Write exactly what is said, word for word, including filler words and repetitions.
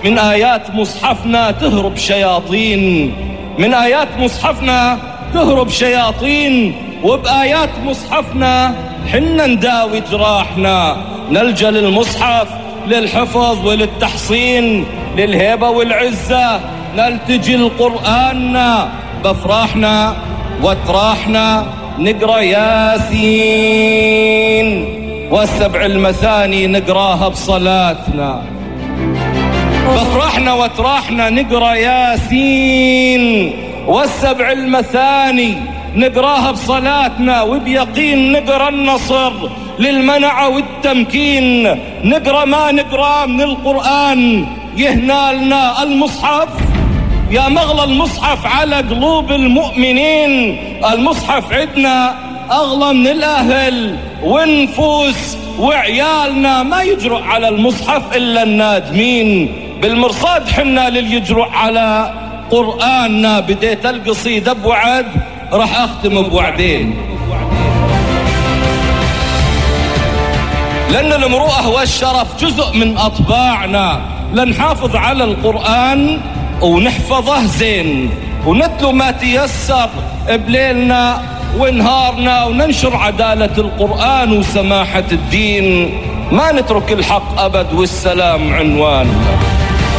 من آيات مصحفنا تهرب شياطين، من آيات مصحفنا تهرب شياطين، وبآيات مصحفنا حنا نداوي جراحنا. نلجأ للمصحف للحفظ وللتحصين، للهيبة والعزة نلتجي لقرآننا. بأفراحنا واتراحنا نقرأ ياسين، والسبع المثاني نقراها بصلاتنا. بأفراحنا واتراحنا نقرأ ياسين، والسبع المثاني نقراها بصلاتنا. وبيقين نقرأ النصر للمنع والتمكين. نقرأ ما نقرأ من القرآن يهنالنا المصحف، يا مغلى المصحف على قلوب المؤمنين. المصحف عدنا أغلى من الأهل والنفوس، وعيالنا ما يجرؤ على المصحف إلا النادمين. بالمرصاد حنا لليجرؤ على قرآننا. بديت القصيدة بوعد راح أختم بوعدين، لأن المروءة والشرف جزء من أطباعنا. لنحافظ على القرآن ونحفظه زين، ونتلو ما تيسر بليلنا ونهارنا، وننشر عدالة القرآن وسماحة الدين. ما نترك الحق أبد والسلام عنواننا.